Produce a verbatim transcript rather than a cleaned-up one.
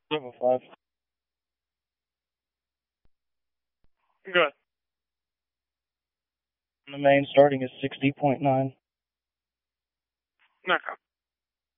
Level five. Good. The main starting is sixty point nine. Okay.